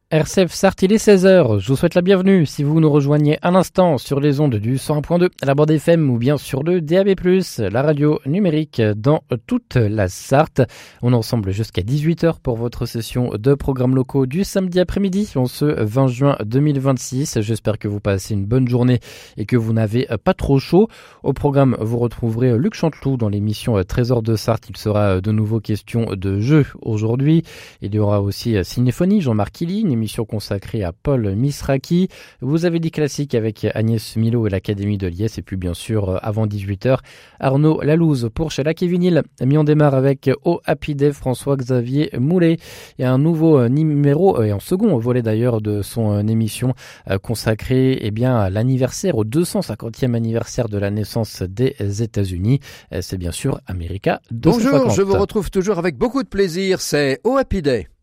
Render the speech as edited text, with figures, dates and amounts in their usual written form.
RCF Sarthe, il est 16h. Je vous souhaite la bienvenue si vous nous rejoignez à l'instant sur les ondes du 101.2 à la bande FM ou bien sur le DAB+, la radio numérique dans toute la Sarthe. On est ensemble jusqu'à 18h pour votre session de programmes locaux du samedi après-midi, en ce 20 juin 2026. J'espère que vous passez une bonne journée et que vous n'avez pas trop chaud. Au programme, vous retrouverez Luc Chanteloup dans l'émission Trésor de Sarthe. Il sera de nouveau question de jeux aujourd'hui. Il y aura aussi Cinéphonie, Jean-Marc Killy, une émission consacrée à Paul Misraki. Vous avez dit classique avec Agnès Milo et l'Académie de Liesse. Et puis bien sûr, avant 18h, Arnaud Lalouse pour Shellac et Vinyle. On démarre avec Oh Happy Day, François-Xavier Moulet. Et un nouveau numéro, et en second volet d'ailleurs de son émission consacrée à l'anniversaire, au 250e anniversaire de la naissance des États-Unis. C'est bien sûr America 250. Bonjour, je vous retrouve toujours avec beaucoup de plaisir. C'est Oh Happy Day.